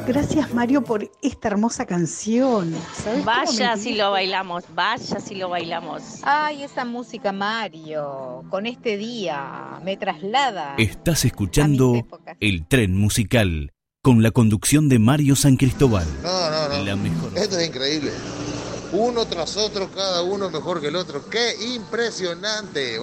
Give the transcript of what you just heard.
Gracias, Mario, por esta hermosa canción. ¿Sabés cómo Vaya me si lo bailamos, vaya si lo bailamos. Ay, esa música, Mario, con este día me traslada Estás a mis escuchando épocas. El Tren Musical con la conducción de Mario San Cristóbal. No. La mejor. Esto es increíble. Uno tras otro, cada uno mejor que el otro. ¡Qué impresionante!